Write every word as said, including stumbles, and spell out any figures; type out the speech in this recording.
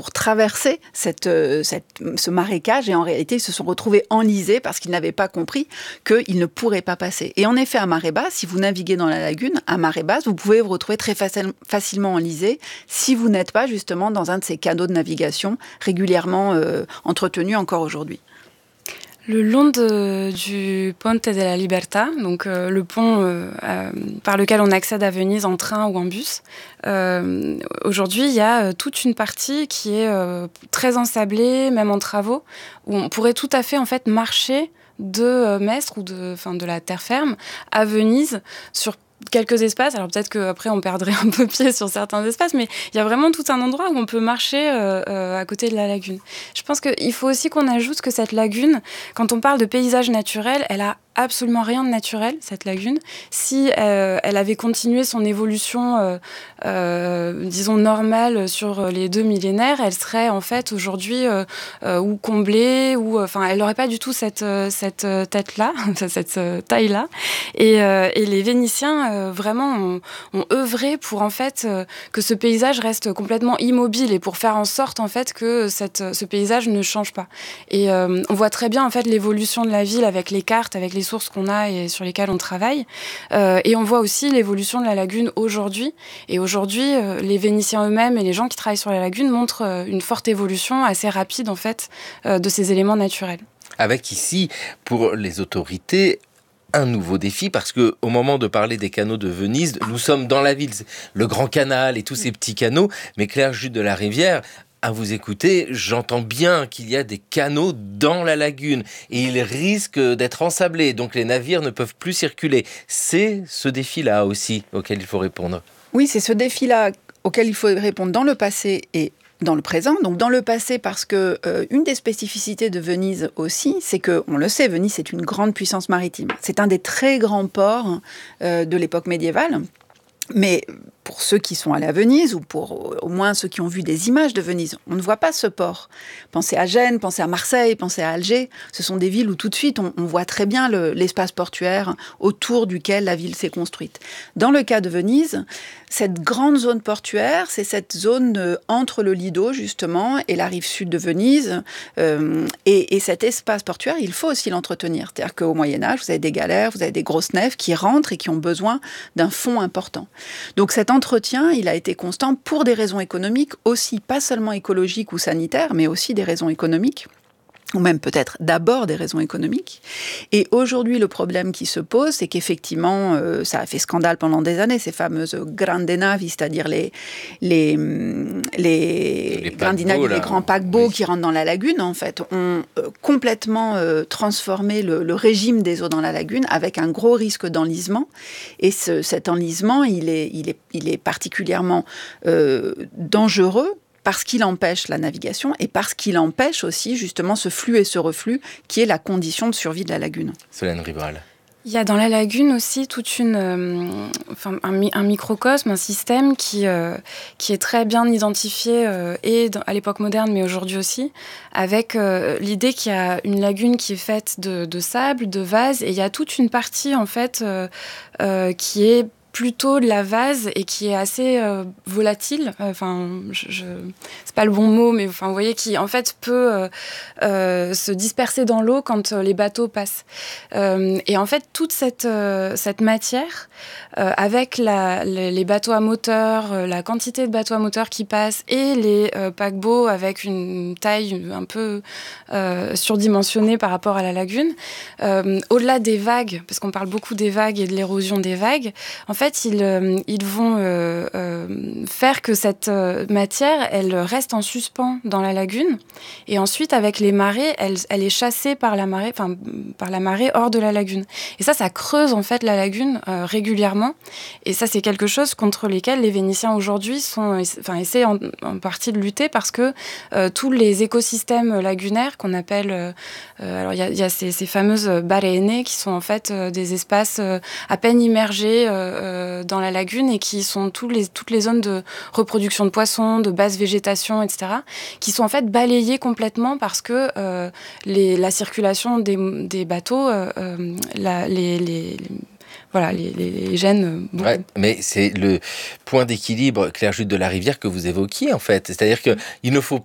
pour traverser cette, euh, cette, ce marécage et en réalité ils se sont retrouvés enlisés parce qu'ils n'avaient pas compris qu'ils ne pourraient pas passer. Et en effet, à marée basse, si vous naviguez dans la lagune, à marée basse, vous pouvez vous retrouver très facile, facilement enlisé si vous n'êtes pas justement dans un de ces canaux de navigation régulièrement euh, entretenus encore aujourd'hui. Le long de, du Ponte de la Libertà, donc euh, le pont euh, euh, par lequel on accède à Venise en train ou en bus, euh, aujourd'hui il y a euh, toute une partie qui est euh, très ensablée, même en travaux, où on pourrait tout à fait en fait marcher de euh, Mestre ou de, enfin, de la terre ferme à Venise sur quelques espaces. Alors peut-être qu'après on perdrait un peu pied sur certains espaces, mais il y a vraiment tout un endroit où on peut marcher euh, euh, à côté de la lagune. Je pense qu'il faut aussi qu'on ajoute que cette lagune, quand on parle de paysage naturel, elle a absolument rien de naturel, cette lagune. Si euh, elle avait continué son évolution, euh, euh, disons, normale sur les deux millénaires, elle serait en fait aujourd'hui euh, euh, ou comblée, ou enfin, elle n'aurait pas du tout cette, cette tête-là, cette taille-là. Et, euh, et les Vénitiens, euh, vraiment, ont, ont œuvré pour en fait euh, que ce paysage reste complètement immobile et pour faire en sorte en fait que cette, ce paysage ne change pas. Et euh, on voit très bien en fait l'évolution de la ville avec les cartes, avec les sources qu'on a et sur lesquelles on travaille. Euh, et on voit aussi l'évolution de la lagune aujourd'hui. Et aujourd'hui, euh, les Vénitiens eux-mêmes et les gens qui travaillent sur la lagune montrent euh, une forte évolution assez rapide en fait euh, de ces éléments naturels. Avec ici, pour les autorités, un nouveau défi, parce que au moment de parler des canaux de Venise, nous sommes dans la ville, le Grand Canal et tous ces petits canaux, mais Claire Jude de la Rivière, à vous écouter, j'entends bien qu'il y a des canaux dans la lagune et ils risquent d'être ensablés, donc les navires ne peuvent plus circuler. C'est ce défi-là aussi auquel il faut répondre. Oui, c'est ce défi-là auquel il faut répondre dans le passé et dans le présent. Donc dans le passé, parce que euh, une des spécificités de Venise aussi, c'est que, on le sait, Venise est une grande puissance maritime. C'est un des très grands ports euh, de l'époque médiévale. Mais pour ceux qui sont allés à Venise, ou pour au moins ceux qui ont vu des images de Venise, on ne voit pas ce port. Pensez à Gênes, pensez à Marseille, pensez à Alger. Ce sont des villes où tout de suite on, on voit très bien le, l'espace portuaire autour duquel la ville s'est construite. Dans le cas de Venise, cette grande zone portuaire, c'est cette zone euh, entre le Lido justement et la rive sud de Venise. Euh, et, et cet espace portuaire, il faut aussi l'entretenir. C'est-à-dire qu'au Moyen-Âge, vous avez des galères, vous avez des grosses nefs qui rentrent et qui ont besoin d'un fond important. Donc cet entretien, il a été constant pour des raisons économiques aussi, pas seulement écologiques ou sanitaires, mais aussi des raisons économiques, ou même peut-être d'abord des raisons économiques. Et aujourd'hui, le problème qui se pose, c'est qu'effectivement, euh, ça a fait scandale pendant des années, ces fameuses grandi navi, c'est-à-dire les, les, les, les grandi navi, les grands paquebots oui. qui rentrent dans la lagune, en fait, ont euh, complètement euh, transformé le, le régime des eaux dans la lagune avec un gros risque d'enlisement. Et ce, cet enlisement, il est, il est, il est particulièrement euh, dangereux, parce qu'il empêche la navigation et parce qu'il empêche aussi justement ce flux et ce reflux qui est la condition de survie de la lagune. Solène Rivoal. Il y a dans la lagune aussi toute une, euh, enfin, un, un microcosme, un système qui, euh, qui est très bien identifié euh, et dans, à l'époque moderne, mais aujourd'hui aussi, avec euh, l'idée qu'il y a une lagune qui est faite de, de sable, de vase, et il y a toute une partie en fait euh, euh, qui est plutôt de la vase et qui est assez euh, volatile. Enfin, je, je, c'est pas le bon mot, mais enfin, vous voyez, qui en fait peut euh, euh, se disperser dans l'eau quand euh, les bateaux passent. Euh, et en fait, toute cette euh, cette matière, euh, avec la, les, les bateaux à moteur, euh, la quantité de bateaux à moteur qui passent et les euh, paquebots avec une taille un peu euh, surdimensionnée par rapport à la lagune, euh, au-delà des vagues, parce qu'on parle beaucoup des vagues et de l'érosion des vagues, en fait, Ils, euh, ils vont euh, euh, faire que cette euh, matière, elle reste en suspens dans la lagune. Et ensuite, avec les marées, elle, elle est chassée par la marée, enfin par la marée hors de la lagune. Et ça, ça creuse en fait la lagune euh, régulièrement. Et ça, c'est quelque chose contre lesquels les Vénitiens aujourd'hui sont, enfin, essaient en, en partie de lutter parce que euh, tous les écosystèmes lagunaires qu'on appelle, euh, alors il y a, y a ces, ces fameuses barénées qui sont en fait euh, des espaces euh, à peine immergés. Euh, dans la lagune et qui sont tous les, toutes les zones de reproduction de poissons, de basse végétation, et cetera, qui sont en fait balayées complètement parce que euh, les, la circulation des, des bateaux, euh, la, les, les, les Voilà, les, les, les gènes. Ouais, mais c'est le point d'équilibre, Claire Jude de la Rivière, que vous évoquiez en fait. C'est-à-dire qu'il ne faut